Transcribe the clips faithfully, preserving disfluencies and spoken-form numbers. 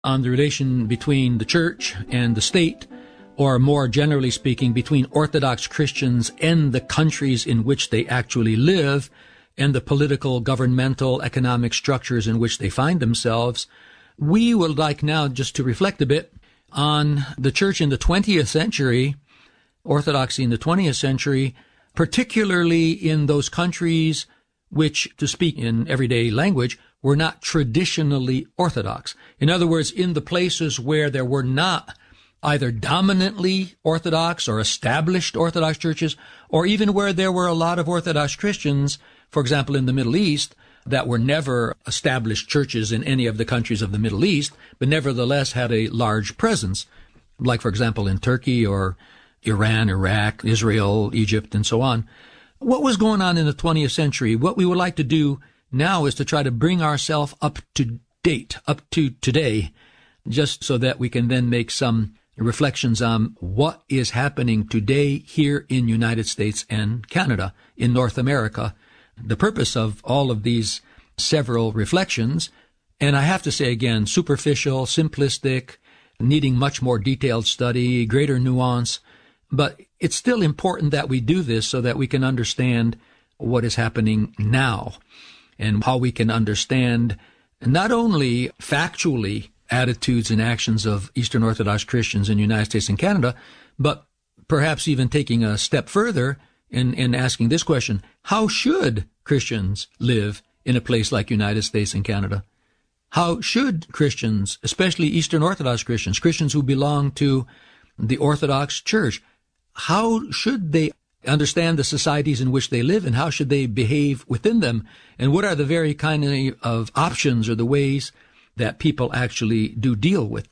on the relation between the church and the state, or more generally speaking, between Orthodox Christians and the countries in which they actually live and the political, governmental, economic structures in which they find themselves. We would like now just to reflect a bit on the church in the twentieth century, Orthodoxy in the twentieth century, particularly in those countries which, to speak in everyday language, were not traditionally Orthodox. In other words, in the places where there were not either dominantly Orthodox or established Orthodox churches, or even where there were a lot of Orthodox Christians, for example, in the Middle East, that were never established churches in any of the countries of the Middle East, but nevertheless had a large presence, like, for example, in Turkey or Iran, Iraq, Israel, Egypt, and so on. What was going on in the twentieth century? What we would like to do now is to try to bring ourselves up to date, up to today, just so that we can then make some reflections on what is happening today here in United States and Canada, in North America. The purpose of all of these several reflections, and I have to say again, superficial, simplistic, needing much more detailed study, greater nuance, but it's still important that we do this so that we can understand what is happening now and how we can understand not only factually attitudes and actions of Eastern Orthodox Christians in the United States and Canada, but perhaps even taking a step further in, in asking this question: how should Christians live in a place like United States and Canada? How should Christians, especially Eastern Orthodox Christians, Christians who belong to the Orthodox Church, how should they understand the societies in which they live, and how should they behave within them? And what are the very kind of options or the ways that people actually do deal with?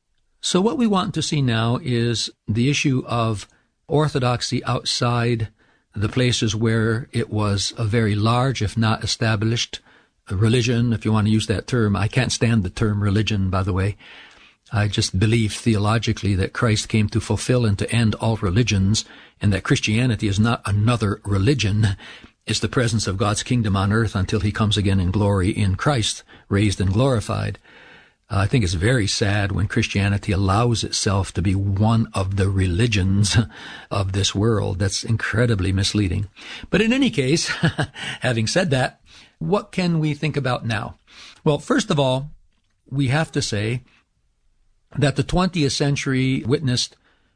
So what we want to see now is the issue of orthodoxy outside the places where it was a very large, if not established, religion, if you want to use that term. I can't stand the term religion, by the way. I just believe theologically that Christ came to fulfill and to end all religions, and that Christianity is not another religion. It's the presence of God's kingdom on earth until he comes again in glory in Christ, raised and glorified. Uh, I think it's very sad when Christianity allows itself to be one of the religions of this world. That's incredibly misleading. But in any case, having said that, what can we think about now? Well, first of all, we have to say that the twentieth century witnessed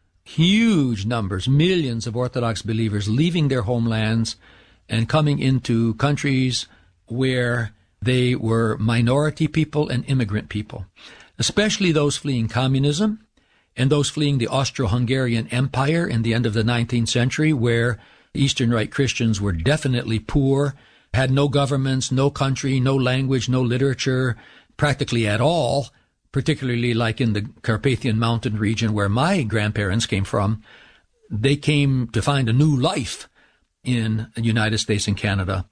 huge numbers, millions of Orthodox believers leaving their homelands and coming into countries where they were minority people and immigrant people, especially those fleeing communism and those fleeing the Austro-Hungarian Empire in the end of the nineteenth century, where Eastern Rite Christians were definitely poor, had no governments, no country, no language, no literature, practically at all, particularly like in the Carpathian Mountain region where my grandparents came from. They came to find a new life in the United States and Canada.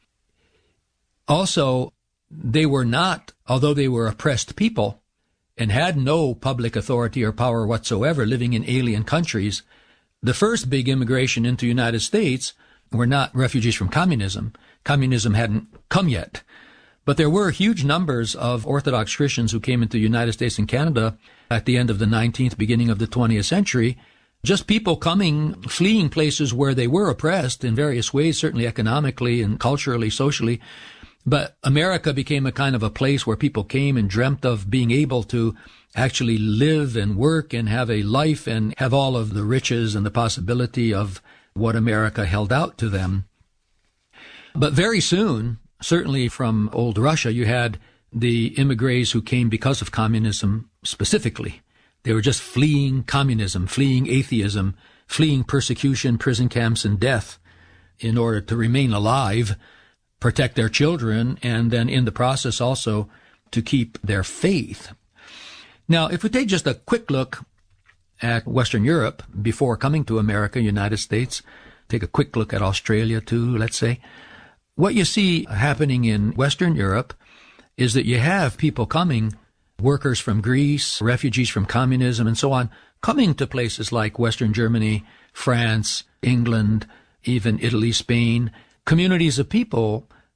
Also, they were not, although they were oppressed people and had no public authority or power whatsoever, living in alien countries, the first big immigration into the United States were not refugees from communism. Communism hadn't come yet. But there were huge numbers of Orthodox Christians who came into the United States and Canada at the end of the nineteenth, beginning of the twentieth century, just people coming, fleeing places where they were oppressed in various ways, certainly economically and culturally, socially. But America became a kind of a place where people came and dreamt of being able to actually live and work and have a life and have all of the riches and the possibility of what America held out to them. But very soon, certainly from old Russia, you had the immigrants who came because of communism specifically. They were just fleeing communism, fleeing atheism, fleeing persecution, prison camps, and death in order to remain alive, protect their children, and then in the process also to keep their faith. Now, if we take just a quick look at Western Europe before coming to America, United States, take a quick look at Australia too, let's say, what you see happening in Western Europe is that you have people coming, workers from Greece, refugees from communism, and so on, coming to places like Western Germany, France, England, even Italy, Spain, communities of people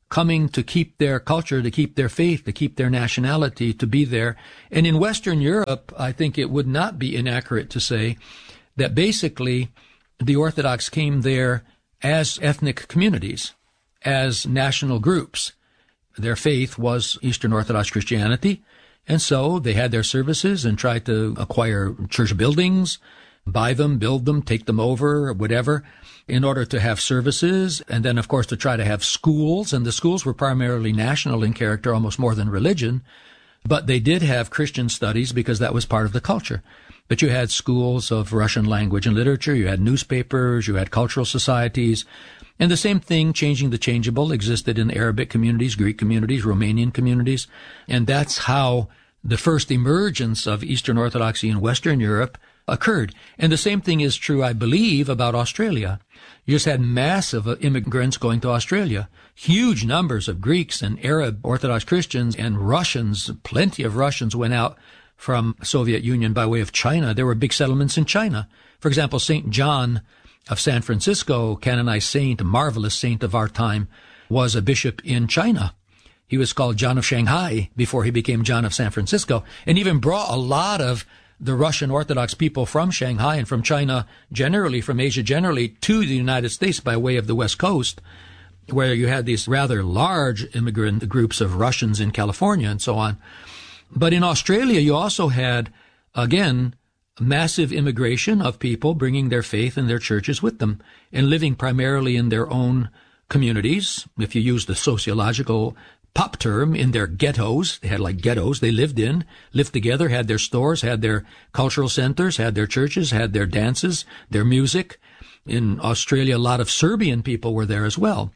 coming to keep their culture, to keep their faith, to keep their nationality, to be there. And in Western Europe, I think it would not be inaccurate to say that basically the Orthodox came there as ethnic communities, as national groups. Their faith was Eastern Orthodox Christianity, and so they had their services and tried to acquire church buildings, buy them, build them, take them over, whatever, in order to have services, and then, of course, to try to have schools. And the schools were primarily national in character, almost more than religion. But they did have Christian studies because that was part of the culture. But you had schools of Russian language and literature, you had newspapers, you had cultural societies. And the same thing, changing the changeable, existed in Arabic communities, Greek communities, Romanian communities. And that's how the first emergence of Eastern Orthodoxy in Western Europe occurred. And the same thing is true, I believe, about Australia. You just had massive immigrants going to Australia. Huge numbers of Greeks and Arab Orthodox Christians and Russians. Plenty of Russians went out from Soviet Union by way of China. There were big settlements in China. For example, Saint John of San Francisco, canonized saint, a marvelous saint of our time, was a bishop in China. He was called John of Shanghai before he became John of San Francisco, and even brought a lot of the Russian Orthodox people from Shanghai and from China generally, from Asia generally, to the United States by way of the West Coast, where you had these rather large immigrant groups of Russians in California and so on. But in Australia, you also had, again, massive immigration of people bringing their faith and their churches with them and living primarily in their own communities. If you use the sociological pop term, in their ghettos. They had like ghettos they lived in, lived together, had their stores, had their cultural centers, had their churches, had their dances, their music. In Australia, a lot of Serbian people were there as well.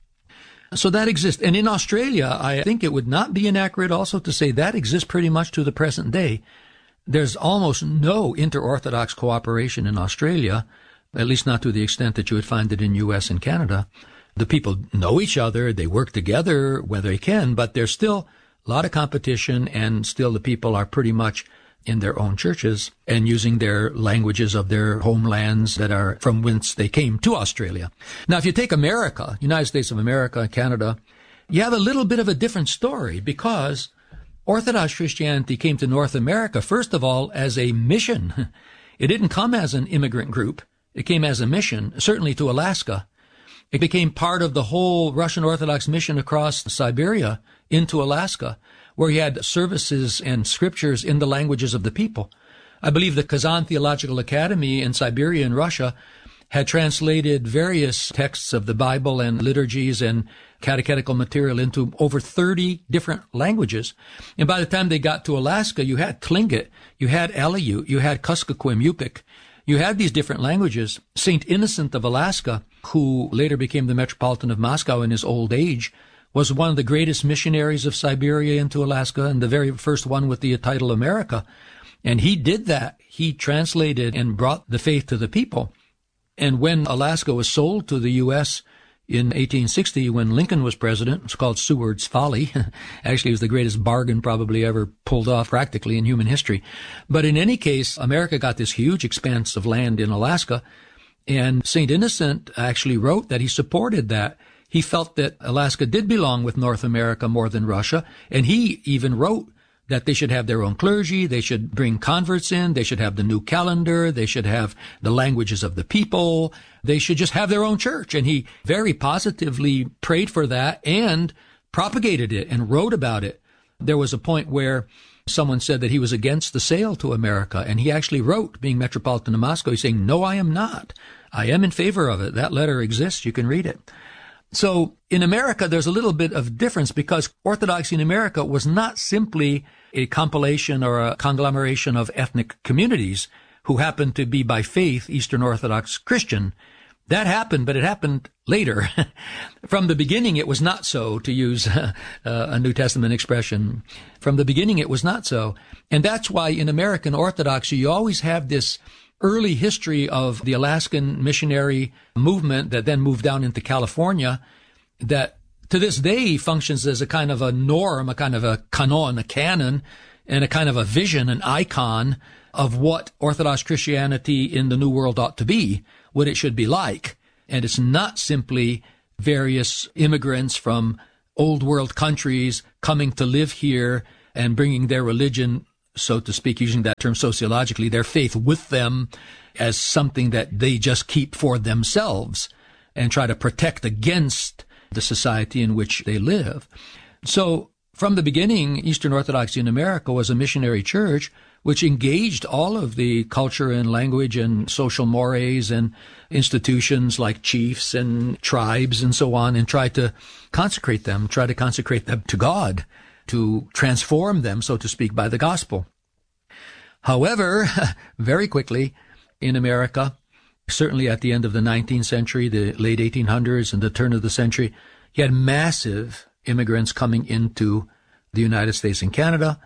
So that exists. And in Australia, I think it would not be inaccurate also to say that exists pretty much to the present day. There's almost no inter-Orthodox cooperation in Australia, at least not to the extent that you would find it in U S and Canada. The people know each other, they work together where they can, but there's still a lot of competition, and still the people are pretty much in their own churches and using their languages of their homelands that are from whence they came to Australia. Now, if you take America, United States of America and Canada, you have a little bit of a different story, because Orthodox Christianity came to North America, first of all, as a mission. It didn't come as an immigrant group. It came as a mission, certainly to Alaska. It became part of the whole Russian Orthodox mission across Siberia into Alaska, where you had services and scriptures in the languages of the people. I believe the Kazan Theological Academy in Siberia in Russia had translated various texts of the Bible and liturgies and catechetical material into over thirty different languages. And by the time they got to Alaska, you had Tlingit, you had Aleut, you had Kuskokwim, Yupik. You had these different languages. Saint Innocent of Alaska, who later became the Metropolitan of Moscow in his old age, was one of the greatest missionaries of Siberia into Alaska, and the very first one with the title America. And he did that. He translated and brought the faith to the people. And when Alaska was sold to the U S in eighteen sixty, when Lincoln was president, it was called Seward's Folly. Actually, it was the greatest bargain probably ever pulled off practically in human history. But in any case, America got this huge expanse of land in Alaska, and Saint Innocent actually wrote that he supported that. He felt that Alaska did belong with North America more than Russia, and he even wrote that they should have their own clergy, they should bring converts in, they should have the new calendar, they should have the languages of the people, they should just have their own church. And he very positively prayed for that and propagated it and wrote about it. There was a point where someone said that he was against the sale to America, and he actually wrote, being Metropolitan of Moscow, he's saying, "No, I am not. I am in favor of it." That letter exists. You can read it. So in America, there's a little bit of difference, because Orthodoxy in America was not simply a compilation or a conglomeration of ethnic communities who happened to be by faith Eastern Orthodox Christian. That happened, but it happened later. From the beginning, it was not so, to use uh, a New Testament expression. From the beginning, it was not so. And that's why in American Orthodoxy, you always have this early history of the Alaskan missionary movement that then moved down into California, that to this day functions as a kind of a norm, a kind of a canon, a canon, and a kind of a vision, an icon of what Orthodox Christianity in the New World ought to be, what it should be like. And it's not simply various immigrants from old world countries coming to live here and bringing their religion, so to speak, using that term sociologically, their faith with them as something that they just keep for themselves and try to protect against the society in which they live. So from the beginning, Eastern Orthodoxy in America was a missionary church which engaged all of the culture and language and social mores and institutions like chiefs and tribes and so on, and tried to consecrate them, try to consecrate them to God, to transform them, so to speak, by the gospel. However, very quickly in America, certainly at the end of the nineteenth century, the late eighteen hundreds and the turn of the century, you had massive immigrants coming into the United States and Canada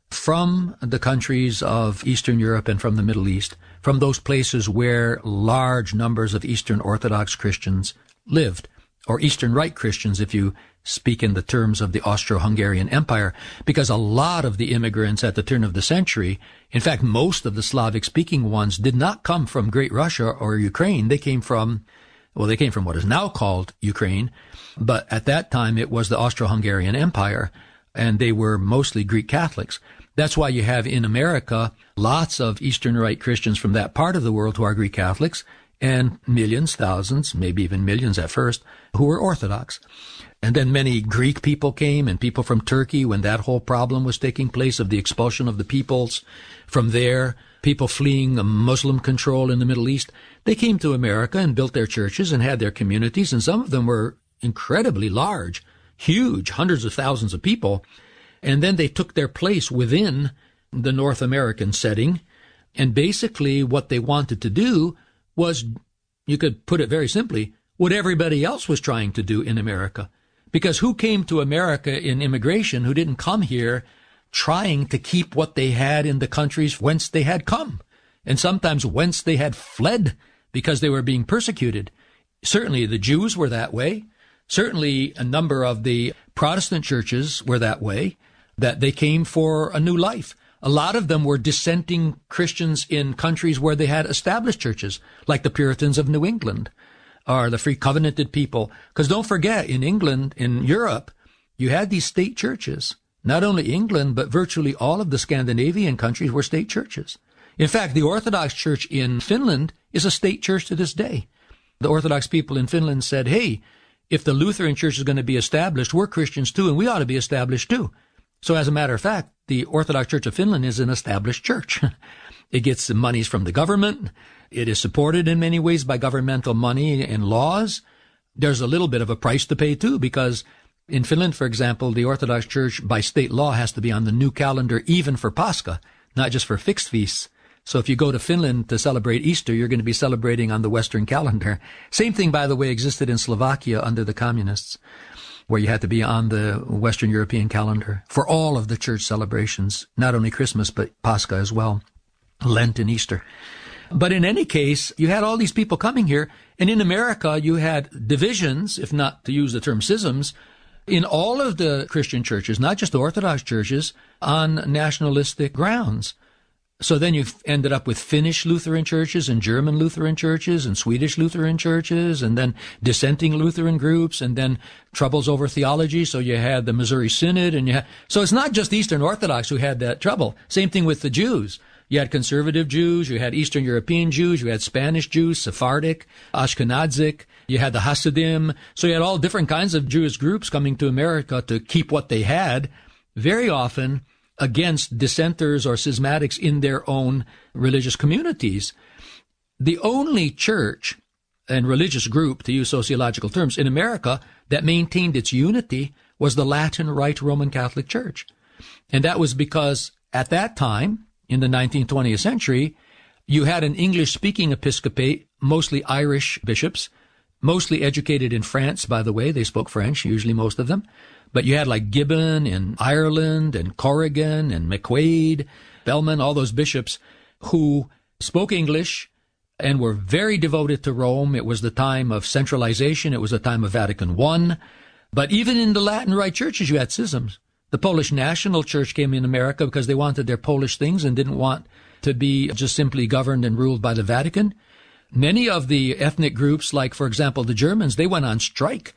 from the countries of Eastern Europe and from the Middle East, from those places where large numbers of Eastern Orthodox Christians lived, or Eastern Rite Christians if you speak in the terms of the Austro-Hungarian Empire, because a lot of the immigrants at the turn of the century, in fact, most of the Slavic-speaking ones, did not come from Great Russia or Ukraine. They came from, well, they came from what is now called Ukraine, but at that time it was the Austro-Hungarian Empire, and they were mostly Greek Catholics. That's why you have in America lots of Eastern Rite Christians from that part of the world who are Greek Catholics, and millions, thousands, maybe even millions at first, who were Orthodox. And then many Greek people came, and people from Turkey when that whole problem was taking place of the expulsion of the peoples. From there, people fleeing Muslim control in the Middle East, they came to America and built their churches and had their communities, and some of them were incredibly large, huge, hundreds of thousands of people. And then they took their place within the North American setting. And basically what they wanted to do was, you could put it very simply, what everybody else was trying to do in America. Because who came to America in immigration who didn't come here trying to keep what they had in the countries whence they had come, and sometimes whence they had fled because they were being persecuted? Certainly the Jews were that way. Certainly a number of the Protestant churches were that way, that they came for a new life. A lot of them were dissenting Christians in countries where they had established churches, like the Puritans of New England, or the Free Covenanted people. Because don't forget, in England, in Europe, you had these state churches. Not only England, but virtually all of the Scandinavian countries were state churches. In fact, the Orthodox Church in Finland is a state church to this day. The Orthodox people in Finland said, hey, if the Lutheran Church is going to be established, we're Christians too, and we ought to be established too. So as a matter of fact, the Orthodox Church of Finland is an established church. It gets the monies from the government. It is supported in many ways by governmental money and laws. There's a little bit of a price to pay too, because in Finland, for example, the Orthodox Church by state law has to be on the new calendar even for Pascha, not just for fixed feasts. So if you go to Finland to celebrate Easter, you're going to be celebrating on the Western calendar. Same thing, by the way, existed in Slovakia under the communists, where you had to be on the Western European calendar for all of the church celebrations, not only Christmas, but Pascha as well, Lent and Easter. But in any case, you had all these people coming here, and in America, you had divisions, if not to use the term schisms, in all of the Christian churches, not just the Orthodox churches, on nationalistic grounds. So then you ended up with Finnish Lutheran churches and German Lutheran churches and Swedish Lutheran churches, and then dissenting Lutheran groups, and then troubles over theology. So you had the Missouri Synod, and you had, so it's not just Eastern Orthodox who had that trouble. Same thing with the Jews. You had conservative Jews, you had Eastern European Jews, you had Spanish Jews, Sephardic, Ashkenazic, you had the Hasidim. So you had all different kinds of Jewish groups coming to America to keep what they had, very often against dissenters or schismatics in their own religious communities. The only church and religious group, to use sociological terms, in America that maintained its unity was the Latin Rite Roman Catholic Church. And that was because at that time, in the nineteenth, twentieth century, you had an English-speaking episcopate, mostly Irish bishops, mostly educated in France, by the way. They spoke French, usually most of them. But you had like Gibbon in Ireland and Corrigan and McQuaid, Bellman, all those bishops who spoke English and were very devoted to Rome. It was the time of centralization. It was the time of Vatican One. But even in the Latin Rite churches, you had schisms. The Polish National Church came in America because they wanted their Polish things and didn't want to be just simply governed and ruled by the Vatican. Many of the ethnic groups, like, for example, the Germans, they went on strike.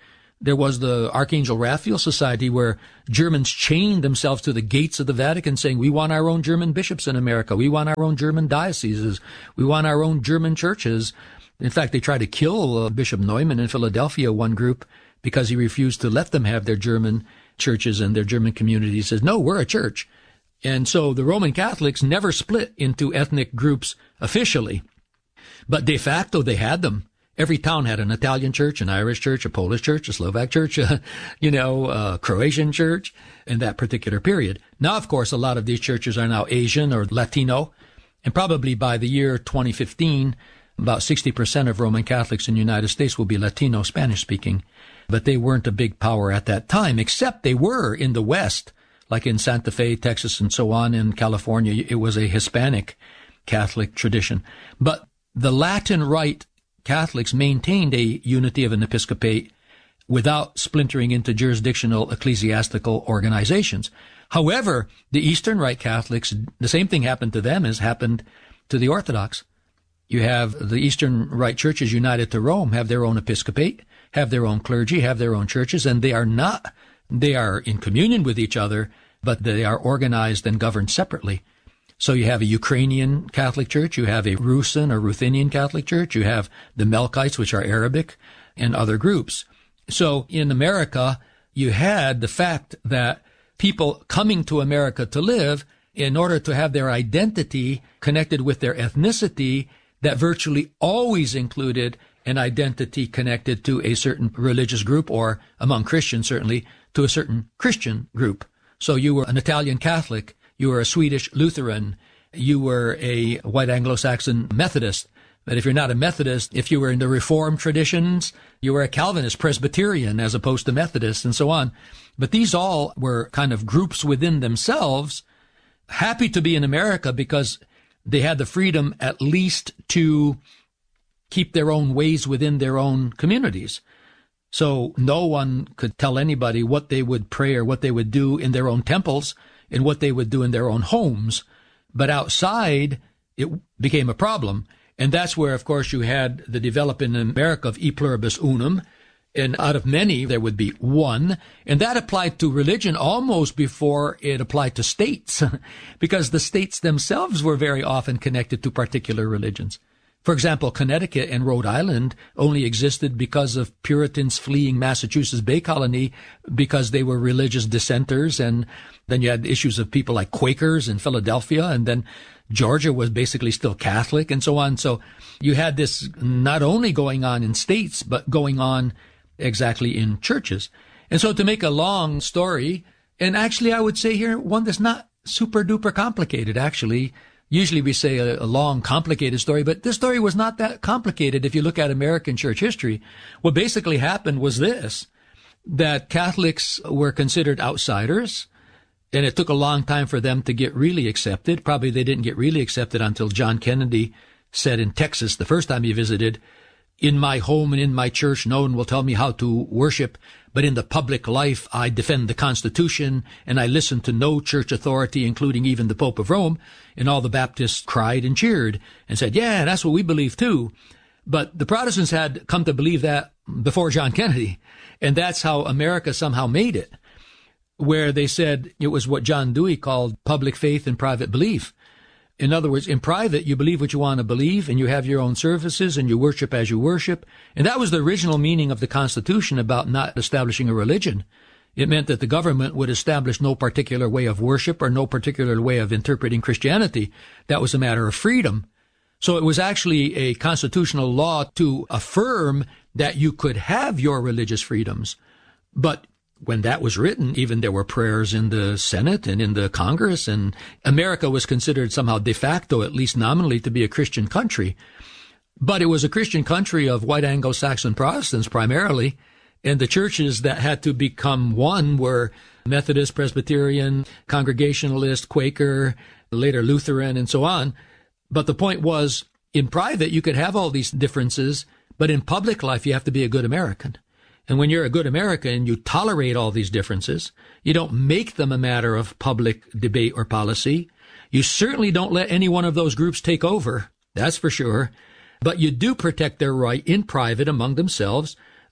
There was the Archangel Raphael Society, where Germans chained themselves to the gates of the Vatican saying, we want our own German bishops in America. We want our own German dioceses. We want our own German churches. In fact, they tried to kill uh, Bishop Neumann in Philadelphia, one group, because he refused to let them have their German churches and their German community. He says, no, we're a church. And so the Roman Catholics never split into ethnic groups officially, but de facto they had them. Every town had an Italian church, an Irish church, a Polish church, a Slovak church, uh, you know, a Croatian church in that particular period. Now, of course, a lot of these churches are now Asian or Latino, and probably by the year twenty fifteen, about sixty percent of Roman Catholics in the United States will be Latino, Spanish-speaking. But they weren't a big power at that time, except they were in the West, like in Santa Fe, Texas, and so on. In California, it was a Hispanic Catholic tradition. But the Latin Rite Catholics maintained a unity of an episcopate without splintering into jurisdictional ecclesiastical organizations. However, the Eastern Rite Catholics, the same thing happened to them as happened to the Orthodox. You have the Eastern Rite churches united to Rome, have their own episcopate, have their own clergy, have their own churches, and they are not, they are in communion with each other, but they are organized and governed separately. So you have a Ukrainian Catholic Church, you have a Rusin or Ruthenian Catholic Church, you have the Melkites, which are Arabic, and other groups. So in America, you had the fact that people coming to America to live, in order to have their identity connected with their ethnicity, that virtually always included an identity connected to a certain religious group, or among Christians certainly, to a certain Christian group. So you were an Italian Catholic, you were a Swedish Lutheran, you were a white Anglo-Saxon Methodist. But if you're not a Methodist, if you were in the Reformed traditions, you were a Calvinist, Presbyterian, as opposed to Methodist, and so on. But these all were kind of groups within themselves, happy to be in America because they had the freedom at least to keep their own ways within their own communities. So no one could tell anybody what they would pray or what they would do in their own temples and what they would do in their own homes. But outside, it became a problem. And that's where, of course, you had the development in America of e pluribus unum. And out of many, there would be one. And that applied to religion almost before it applied to states, because the states themselves were very often connected to particular religions. For example, Connecticut and Rhode Island only existed because of Puritans fleeing Massachusetts Bay Colony because they were religious dissenters. And then you had issues of people like Quakers in Philadelphia, and then Georgia was basically still Catholic, and so on. So you had this not only going on in states, but going on exactly in churches. And so to make a long story, and actually I would say here one that's not super duper complicated, actually. Usually we say a, a long, complicated story, but this story was not that complicated if you look at American church history. What basically happened was this, that Catholics were considered outsiders, and it took a long time for them to get really accepted. Probably they didn't get really accepted until John Kennedy said in Texas the first time he visited, "In my home and in my church, no one will tell me how to worship, but in the public life, I defend the Constitution, and I listen to no church authority, including even the Pope of Rome." And all the Baptists cried and cheered and said, yeah, that's what we believe too. But the Protestants had come to believe that before John Kennedy, and that's how America somehow made it, where they said it was what John Dewey called public faith and private belief. In other words, in private, you believe what you want to believe, and you have your own services, and you worship as you worship. And that was the original meaning of the Constitution about not establishing a religion. It meant that the government would establish no particular way of worship or no particular way of interpreting Christianity. That was a matter of freedom. So it was actually a constitutional law to affirm that you could have your religious freedoms. But when that was written, even there were prayers in the Senate and in the Congress, and America was considered somehow de facto, at least nominally, to be a Christian country. But it was a Christian country of white Anglo-Saxon Protestants primarily, and the churches that had to become one were Methodist, Presbyterian, Congregationalist, Quaker, later Lutheran, and so on. But the point was, in private, you could have all these differences, but in public life, you have to be a good American. And when you're a good American, you tolerate all these differences. You don't make them a matter of public debate or policy. You certainly don't let any one of those groups take over. That's for sure. But you do protect their right in private among themselves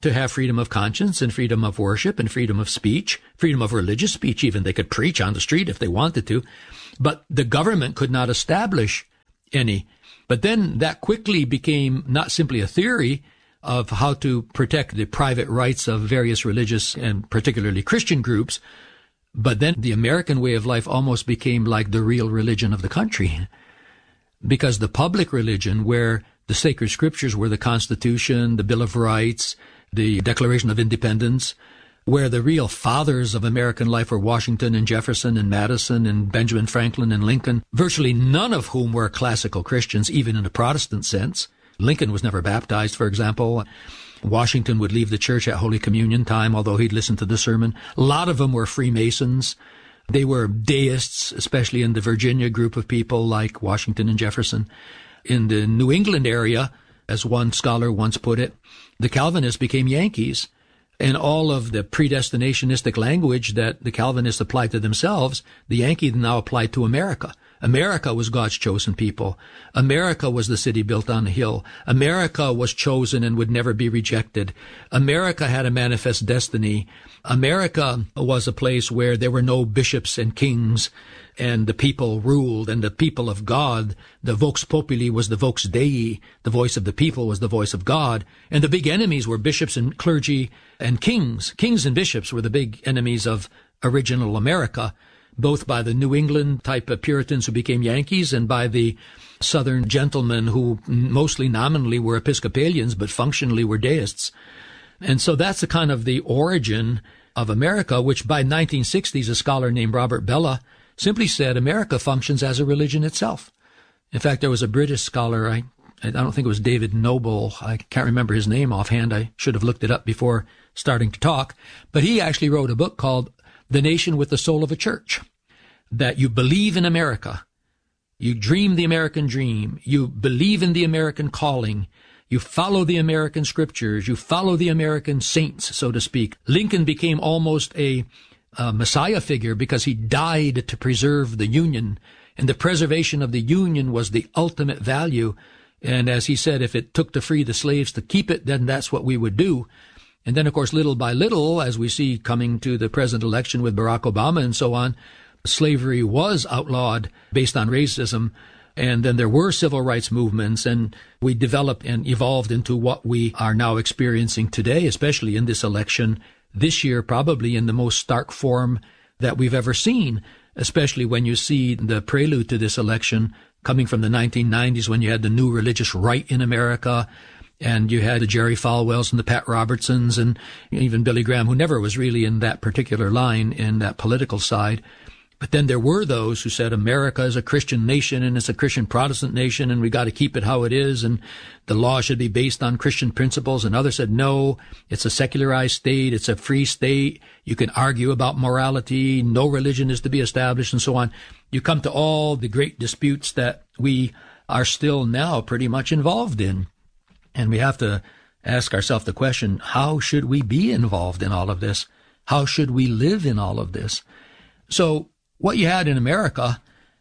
to have freedom of conscience and freedom of worship and freedom of speech, freedom of religious speech even. They could preach on the street if they wanted to, but the government could not establish any. But then that quickly became not simply a theory of how to protect the private rights of various religious and particularly Christian groups, but then the American way of life almost became like the real religion of the country. Because the public religion, where the sacred scriptures were the Constitution, the Bill of Rights, the Declaration of Independence, where the real fathers of American life were Washington and Jefferson and Madison and Benjamin Franklin and Lincoln, virtually none of whom were classical Christians, even in a Protestant sense. Lincoln was never baptized, for example. Washington would leave the church at Holy Communion time, although he'd listen to the sermon. A lot of them were Freemasons. They were deists, especially in the Virginia group of people like Washington and Jefferson. In the New England area, as one scholar once put it, the Calvinists became Yankees. And all of the predestinationistic language that the Calvinists applied to themselves, the Yankee now applied to America. America was God's chosen people. America was the city built on a hill. America was chosen and would never be rejected. America had a manifest destiny. America was a place where there were no bishops and kings, and the people ruled, and the people of God, the vox populi was the vox Dei, the voice of the people was the voice of God, and the big enemies were bishops and clergy and kings. Kings and bishops were the big enemies of original America, both by the New England type of Puritans who became Yankees and by the Southern gentlemen who mostly nominally were Episcopalians but functionally were deists. And so that's the kind of the origin of America, which by nineteen sixties, a scholar named Robert Bella simply said America functions as a religion itself. In fact, there was a British scholar, I, I don't think it was David Noble, I can't remember his name offhand, I should have looked it up before starting to talk, but he actually wrote a book called The Nation with the Soul of a Church, that you believe in America, you dream the American dream, you believe in the American calling, you follow the American scriptures, you follow the American saints, so to speak. Lincoln became almost a Uh, Messiah figure because he died to preserve the Union, and the preservation of the Union was the ultimate value. And as he said, if it took to free the slaves to keep it, then that's what we would do. And then, of course, little by little, as we see coming to the present election with Barack Obama and so on, slavery was outlawed based on racism. And then there were civil rights movements, and we developed and evolved into what we are now experiencing today, especially in this election. This year, probably in the most stark form that we've ever seen, especially when you see the prelude to this election coming from the nineteen nineties when you had the new religious right in America, and you had the Jerry Falwells and the Pat Robertsons and even Billy Graham, who never was really in that particular line in that political side. But then there were those who said America is a Christian nation and it's a Christian Protestant nation and we got to keep it how it is and the law should be based on Christian principles. And others said, no, it's a secularized state. It's a free state. You can argue about morality. No religion is to be established and so on. You come to all the great disputes that we are still now pretty much involved in. And we have to ask ourselves the question, how should we be involved in all of this? How should we live in all of this? So what you had in America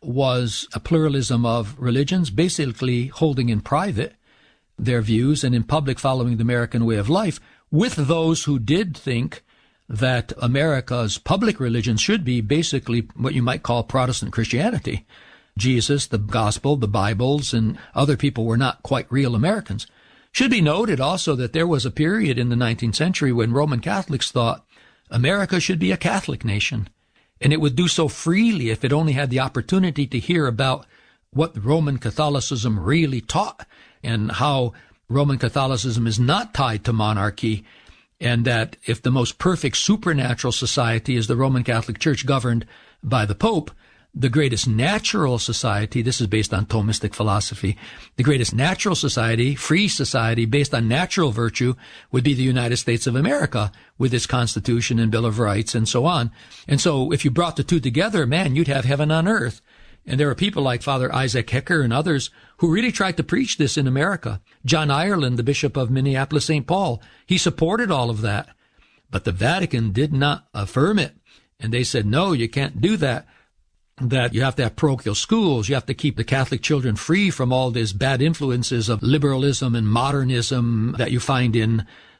was a pluralism of religions, basically holding in private their views and in public following the American way of life, with those who did think that America's public religion should be basically what you might call Protestant Christianity. Jesus, the gospel, the Bibles, and other people were not quite real Americans. Should be noted also that there was a period in the nineteenth century when Roman Catholics thought America should be a Catholic nation. And it would do so freely if it only had the opportunity to hear about what Roman Catholicism really taught and how Roman Catholicism is not tied to monarchy, and that if the most perfect supernatural society is the Roman Catholic Church governed by the Pope, the greatest natural society, this is based on Thomistic philosophy, the greatest natural society, free society based on natural virtue would be the United States of America with its Constitution and Bill of Rights and so on. And so if you brought the two together, man, you'd have heaven on earth. And there are people like Father Isaac Hecker and others who really tried to preach this in America. John Ireland, the Bishop of Minneapolis, Saint Paul, he supported all of that. But the Vatican did not affirm it. And they said, no, you can't do that. That you have to have parochial schools, you have to keep the Catholic children free from all these bad influences of liberalism and modernism that you find in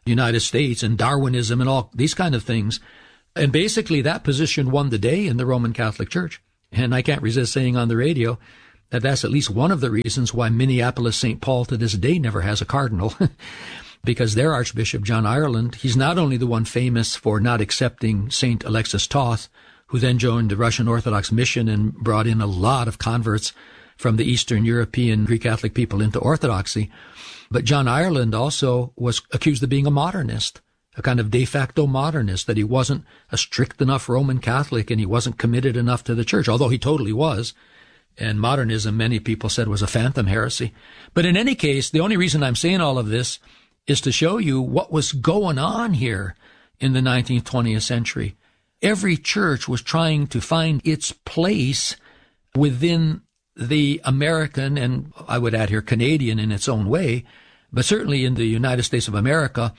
United States and Darwinism and all these kind of things. And basically that position won the day in the Roman Catholic Church. And I can't resist saying on the radio that that's at least one of the reasons why Minneapolis Saint Paul to this day never has a cardinal. Because their Archbishop, John Ireland, he's not only the one famous for not accepting Saint Alexis Toth, who then joined the Russian Orthodox mission and brought in a lot of converts from the Eastern European Greek Catholic people into Orthodoxy, but John Ireland also was accused of being a modernist, a kind of de facto modernist, that he wasn't a strict enough Roman Catholic and he wasn't committed enough to the church, although he totally was. And modernism, many people said, was a phantom heresy. But in any case, the only reason I'm saying all of this is to show you what was going on here in the nineteenth, twentieth century. Every church was trying to find its place within the American, and I would add here Canadian in its own way, but certainly in the United States of America,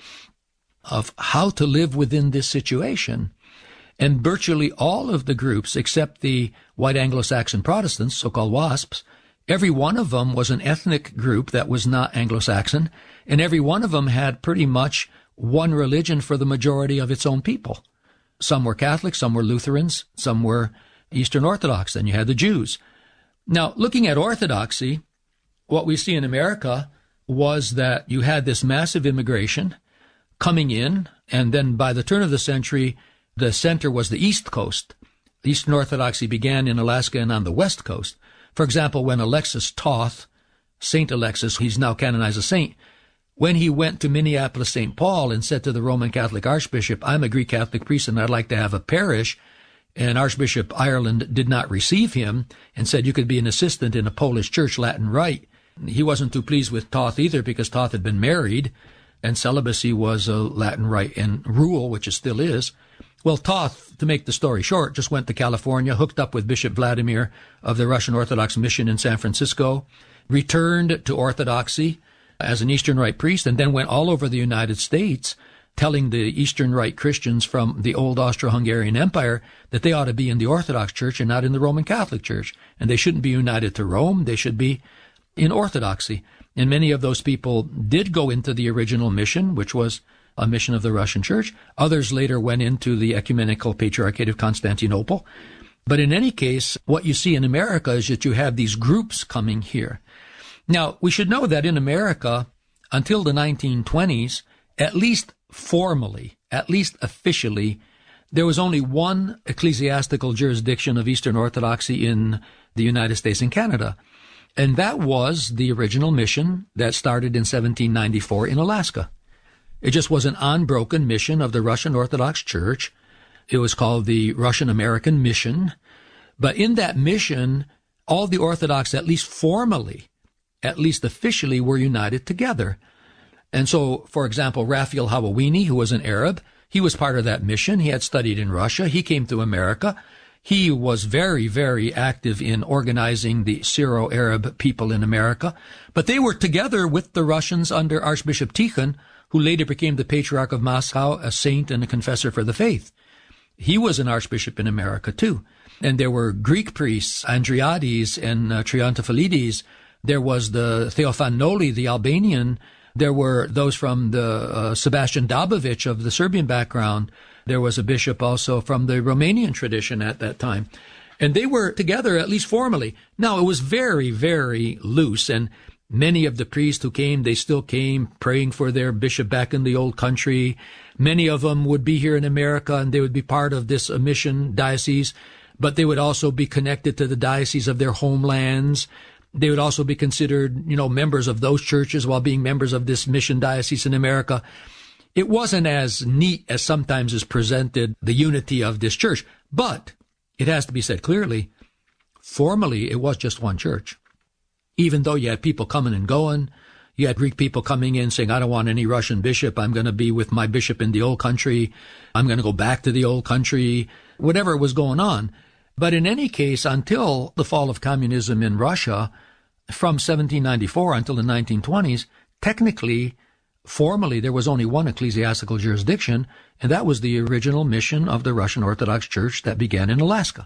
of how to live within this situation. And virtually all of the groups, except the white Anglo-Saxon Protestants, so-called WASPs, every one of them was an ethnic group that was not Anglo-Saxon, and every one of them had pretty much one religion for the majority of its own people. Some were Catholic, some were Lutherans, some were Eastern Orthodox, then you had the Jews. Now, looking at Orthodoxy, what we see in America was that you had this massive immigration coming in, and then by the turn of the century, the center was the East Coast. Eastern Orthodoxy began in Alaska and on the West Coast. For example, when Alexis Toth, Saint Alexis, he's now canonized a saint, when he went to Minneapolis Saint Paul and said to the Roman Catholic Archbishop, I'm a Greek Catholic priest and I'd like to have a parish, and Archbishop Ireland did not receive him and said you could be an assistant in a Polish church, Latin Rite. He wasn't too pleased with Toth either, because Toth had been married and celibacy was a Latin Rite and rule, which it still is. Well, Toth, to make the story short, just went to California, hooked up with Bishop Vladimir of the Russian Orthodox Mission in San Francisco, returned to Orthodoxy as an Eastern Rite priest, and then went all over the United States telling the Eastern Rite Christians from the old Austro-Hungarian Empire that they ought to be in the Orthodox Church and not in the Roman Catholic Church. And they shouldn't be united to Rome. They should be in Orthodoxy. And many of those people did go into the original mission, which was a mission of the Russian Church. Others later went into the Ecumenical Patriarchate of Constantinople. But in any case, what you see in America is that you have these groups coming here. Now, we should know that in America, until the nineteen twenties, at least formally, at least officially, there was only one ecclesiastical jurisdiction of Eastern Orthodoxy in the United States and Canada. And that was the original mission that started in seventeen ninety-four in Alaska. It just was an unbroken mission of the Russian Orthodox Church. It was called the Russian American Mission. But in that mission, all the Orthodox, at least formally, at least officially, were united together. And so, for example, Raphael Hawawini, who was an Arab, he was part of that mission. He had studied in Russia. He came to America. He was very, very active in organizing the Syro-Arab people in America. But they were together with the Russians under Archbishop Tikhon, who later became the Patriarch of Moscow, a saint and a confessor for the faith. He was an archbishop in America, too. And there were Greek priests, Andriades and uh, Triantafilides. There was the Theophan Noli, the Albanian. There were those from the uh, Sebastian Dabovic of the Serbian background. There was a bishop also from the Romanian tradition at that time. And they were together, at least formally. Now, it was very, very loose, and many of the priests who came, they still came praying for their bishop back in the old country. Many of them would be here in America, and they would be part of this uh, mission diocese, but they would also be connected to the diocese of their homelands. They would also be considered, you know, members of those churches while being members of this mission diocese in America. It wasn't as neat as sometimes is presented, the unity of this church. But it has to be said clearly, formally, it was just one church. Even though you had people coming and going, you had Greek people coming in saying, I don't want any Russian bishop. I'm going to be with my bishop in the old country. I'm going to go back to the old country, whatever was going on. But in any case, until the fall of communism in Russia, from seventeen ninety-four until the nineteen twenties, technically, formally, there was only one ecclesiastical jurisdiction, and that was the original mission of the Russian Orthodox Church that began in Alaska.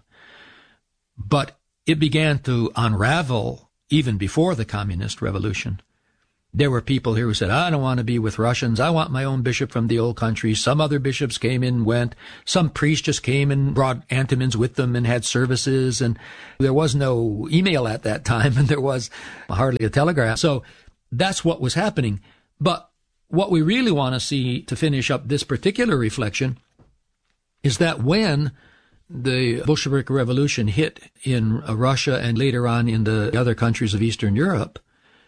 But it began to unravel even before the communist revolution. There were people here who said, I don't want to be with Russians. I want my own bishop from the old country. Some other bishops came and went. Some priests just came and brought antimons with them and had services. And there was no email at that time, and there was hardly a telegraph. So that's what was happening. But what we really want to see to finish up this particular reflection is that when the Bolshevik Revolution hit in Russia and later on in the other countries of Eastern Europe,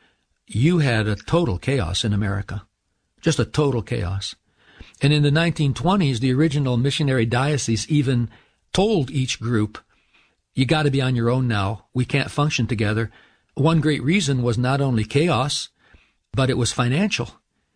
you had a total chaos in America, just a total chaos. And in the nineteen twenties, the original missionary dioceses even told each group, you got to be on your own now. We can't function together. One great reason was not only chaos, but it was financial,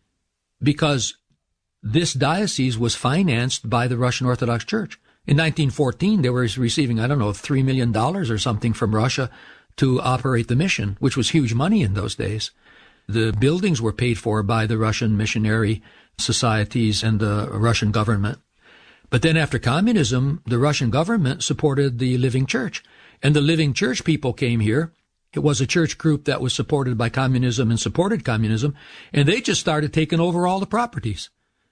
because this diocese was financed by the Russian Orthodox Church. In nineteen fourteen, they were receiving, I don't know, three million dollars or something from Russia to operate the mission, which was huge money in those days. The buildings were paid for by the Russian missionary societies and the Russian government. But then after communism, the Russian government supported the Living Church. And the Living Church people came here. It was a church group that was supported by communism and supported communism. And they just started taking over all the properties.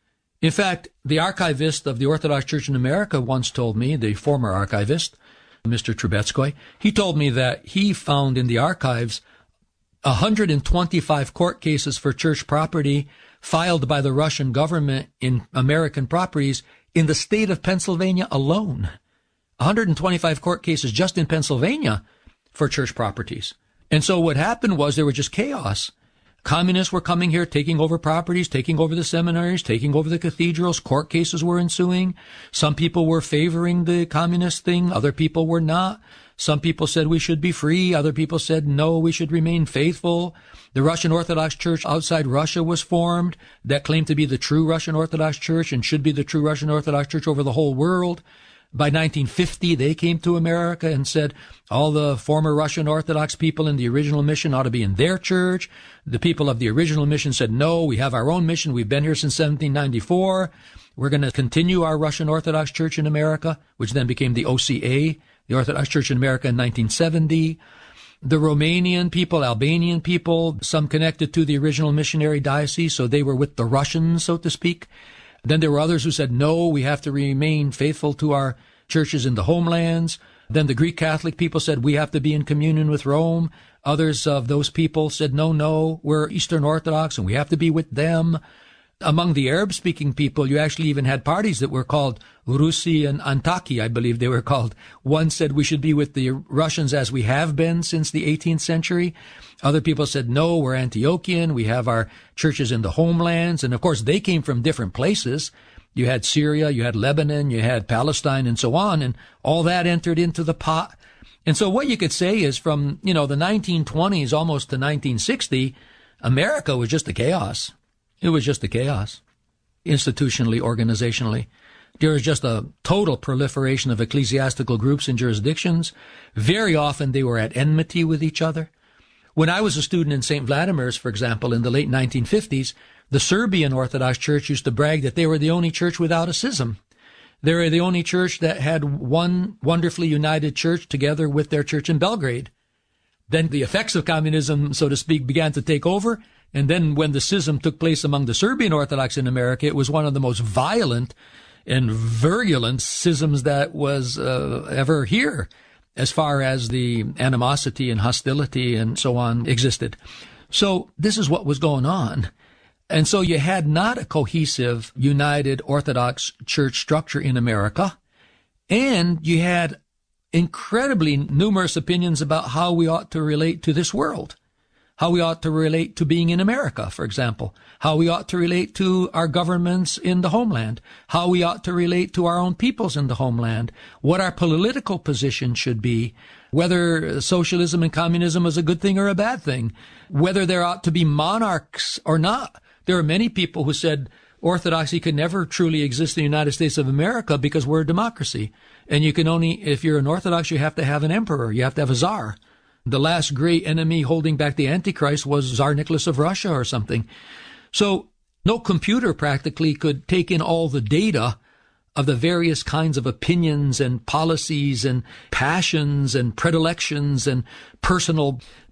In fact, the archivist of the Orthodox Church in America once told me, the former archivist, Mister Trubetskoy, he told me that he found in the archives one hundred twenty-five court cases for church property filed by the Russian government in American properties in the state of Pennsylvania alone. one hundred twenty-five court cases just in Pennsylvania for church properties. And so what happened was there was just chaos. Communists were coming here, taking over properties, taking over the seminaries, taking over the cathedrals. Court cases were ensuing. Some people were favoring the communist thing. Other people were not. Some people said we should be free. Other people said, no, we should remain faithful. The Russian Orthodox Church outside Russia was formed that claimed to be the true Russian Orthodox Church and should be the true Russian Orthodox Church over the whole world. By nineteen fifty, they came to America and said all the former Russian Orthodox people in the original mission ought to be in their church. The people of the original mission said, no, we have our own mission. We've been here since seventeen ninety-four. We're going to continue our Russian Orthodox Church in America, which then became the O C A, the Orthodox Church in America, in nineteen seventy. The Romanian people, Albanian people, some connected to the original missionary diocese, so they were with the Russians, so to speak. Then there were others who said, no, we have to remain faithful to our churches in the homelands. Then the Greek Catholic people said, we have to be in communion with Rome. Others of those people said, no, no, we're Eastern Orthodox and we have to be with them. Among the Arab-speaking people, you actually even had parties that were called Rusi and Antaki, I believe they were called. One said we should be with the Russians as we have been since the eighteenth century. Other people said, no, we're Antiochian. We have our churches in the homelands. And of course, they came from different places. You had Syria, you had Lebanon, you had Palestine, and so on. And all that entered into the pot. And so what you could say is from, you know, the nineteen twenties almost to nineteen sixty, America was just a chaos. It was just a chaos, institutionally, organizationally. There was just a total proliferation of ecclesiastical groups and jurisdictions. Very often they were at enmity with each other. When I was a student in Saint Vladimir's, for example, in the late nineteen fifties, the Serbian Orthodox Church used to brag that they were the only church without a schism. They were the only church that had one wonderfully united church together with their church in Belgrade. Then the effects of communism, so to speak, began to take over. And then when the schism took place among the Serbian Orthodox in America, it was one of the most violent and virulent schisms that was uh, ever here, as far as the animosity and hostility and so on existed. So this is what was going on. And so you had not a cohesive, united Orthodox church structure in America, and you had incredibly numerous opinions about how we ought to relate to this world. How we ought to relate to being in America, for example. How we ought to relate to our governments in the homeland. How we ought to relate to our own peoples in the homeland. What our political position should be. Whether socialism and communism is a good thing or a bad thing. Whether there ought to be monarchs or not. There are many people who said Orthodoxy could never truly exist in the United States of America because we're a democracy. And you can only, if you're an Orthodox, you have to have an emperor. You have to have a czar. The last great enemy holding back the Antichrist was Tsar Nicholas of Russia or something. So no computer practically could take in all the data of the various kinds of opinions and policies and passions and predilections and personal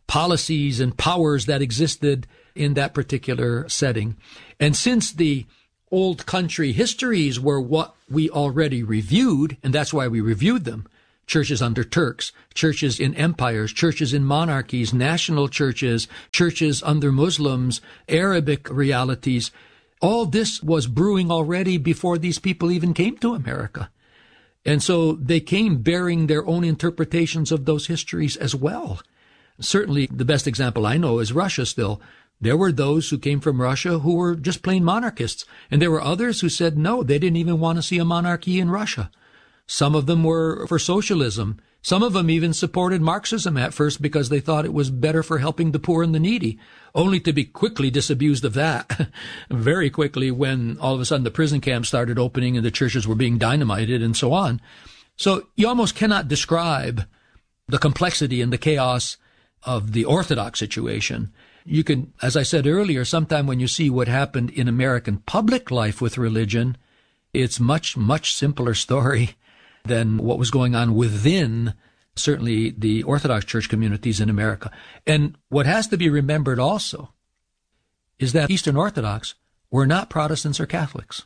policies and powers that existed in that particular setting. And since the old country histories were what we already reviewed, and that's why we reviewed them, churches under Turks, churches in empires, churches in monarchies, national churches, churches under Muslims, Arabic realities, all this was brewing already before these people even came to America. And so they came bearing their own interpretations of those histories as well. Certainly the best example I know is Russia still. There were those who came from Russia who were just plain monarchists. And there were others who said no, they didn't even want to see a monarchy in Russia. Some of them were for socialism. Some of them even supported Marxism at first because they thought it was better for helping the poor and the needy, only to be quickly disabused of that very quickly when all of a sudden the prison camps started opening and the churches were being dynamited and so on. So you almost cannot describe the complexity and the chaos of the Orthodox situation. You can, as I said earlier, sometime when you see what happened in American public life with religion, it's much, much simpler story than what was going on within, certainly, the Orthodox church communities in America. And what has to be remembered also is that Eastern Orthodox were not Protestants or Catholics.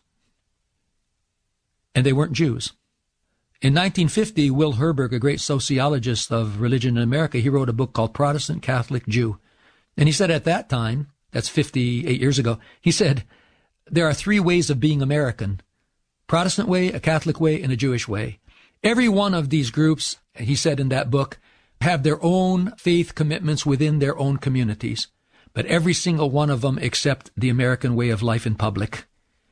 And they weren't Jews. In nineteen fifty, Will Herberg, a great sociologist of religion in America, he wrote a book called Protestant, Catholic, Jew. And he said at that time, that's fifty-eight years ago, he said, there are three ways of being American: Protestant way, a Catholic way, and a Jewish way. Every one of these groups, he said in that book, have their own faith commitments within their own communities, but every single one of them accept the American way of life in public.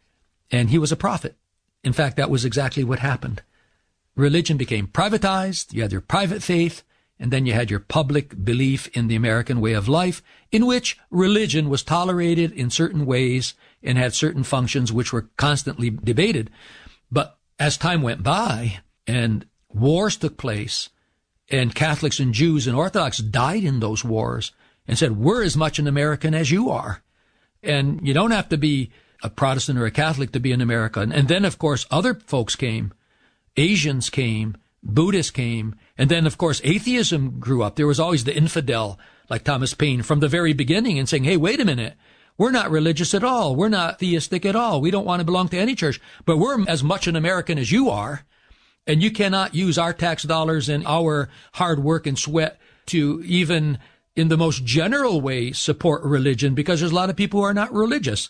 And he was a prophet. In fact, that was exactly what happened. Religion became privatized. You had your private faith, and then you had your public belief in the American way of life, in which religion was tolerated in certain ways and had certain functions which were constantly debated. But as time went by and wars took place, and Catholics and Jews and Orthodox died in those wars and said, we're as much an American as you are. And you don't have to be a Protestant or a Catholic to be an American. And then, of course, other folks came. Asians came, Buddhists came, and then, of course, atheism grew up. There was always the infidel, like Thomas Paine, from the very beginning, and saying, hey, wait a minute, we're not religious at all. We're not theistic at all. We don't want to belong to any church, but we're as much an American as you are, and you cannot use our tax dollars and our hard work and sweat to even, in the most general way, support religion, because there's a lot of people who are not religious.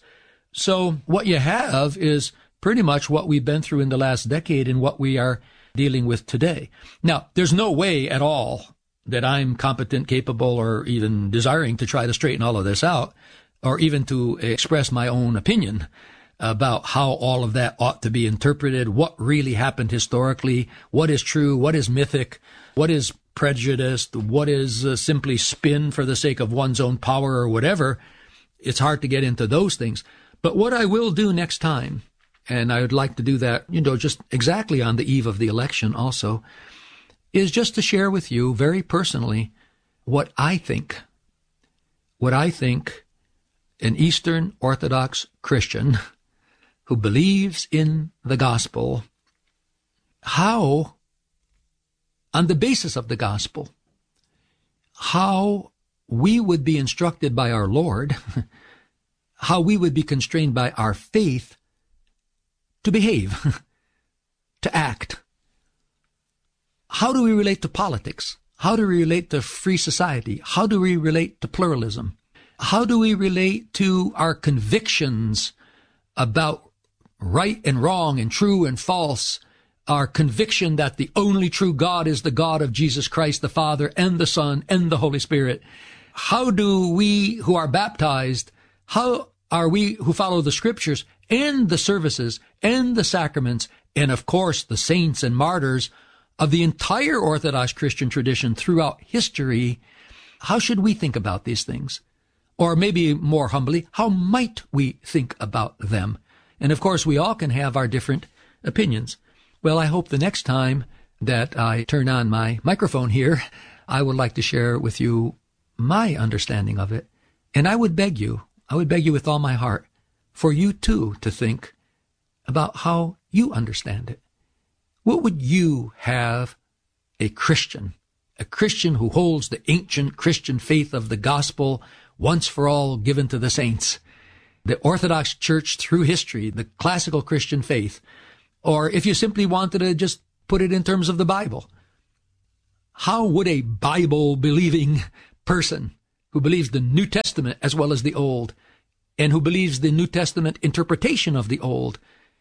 So what you have is pretty much what we've been through in the last decade and what we are dealing with today. Now, there's no way at all that I'm competent, capable, or even desiring to try to straighten all of this out, or even to express my own opinion about how all of that ought to be interpreted, what really happened historically, what is true, what is mythic, what is prejudiced, what is uh, simply spin for the sake of one's own power or whatever. It's hard to get into those things. But what I will do next time, and I would like to do that, you know, just exactly on the eve of the election also, is just to share with you very personally what I think, what I think an Eastern Orthodox Christian who believes in the gospel, how, on the basis of the gospel, how we would be instructed by our Lord, how we would be constrained by our faith to behave, to act. How do we relate to politics? How do we relate to free society? How do we relate to pluralism? How do we relate to our convictions about right and wrong and true and false? Our conviction that the only true God is the God of Jesus Christ, the Father and the Son and the Holy Spirit. How do we who are baptized, how are we who follow the scriptures and the services and the sacraments, and of course the saints and martyrs of the entire Orthodox Christian tradition throughout history, how should we think about these things? Or maybe more humbly, how might we think about them? And of course we all can have our different opinions. Well, I hope the next time that I turn on my microphone here, I would like to share with you my understanding of it. And I would beg you, I would beg you with all my heart, for you too to think about how you understand it. What would you have a Christian, a Christian who holds the ancient Christian faith of the gospel once for all given to the saints, the Orthodox Church through history, the classical Christian faith, or if you simply wanted to just put it in terms of the Bible, how would a Bible-believing person who believes the New Testament as well as the Old, and who believes the New Testament interpretation of the Old,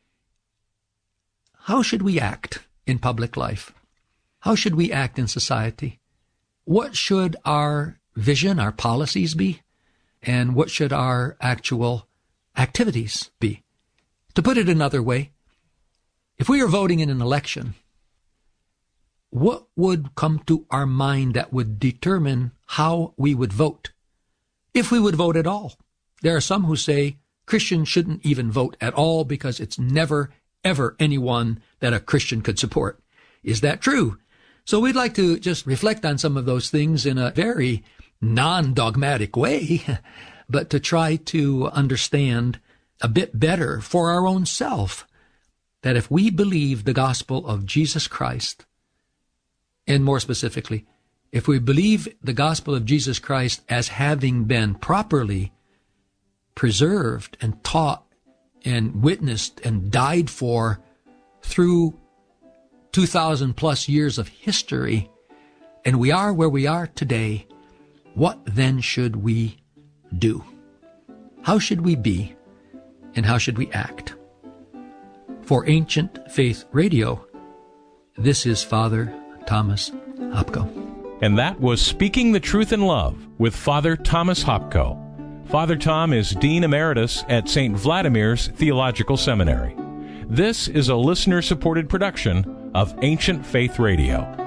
how should we act in public life? How should we act in society? What should our vision, our policies be? And what should our actual activities be? To put it another way, if we are voting in an election, what would come to our mind that would determine how we would vote? If we would vote at all. There are some who say Christians shouldn't even vote at all because it's never, ever anyone that a Christian could support. Is that true? So we'd like to just reflect on some of those things in a very non-dogmatic way, but to try to understand a bit better for our own self that if we believe the gospel of Jesus Christ, and more specifically, if we believe the gospel of Jesus Christ as having been properly preserved and taught and witnessed and died for through two thousand plus years of history, and we are where we are today, what then should we do? How should we be, and how should we act? For Ancient Faith Radio, this is Father Thomas Hopko. And that was Speaking the Truth in Love with Father Thomas Hopko. Father Tom is Dean Emeritus at Saint Vladimir's Theological Seminary. This is a listener-supported production of Ancient Faith Radio.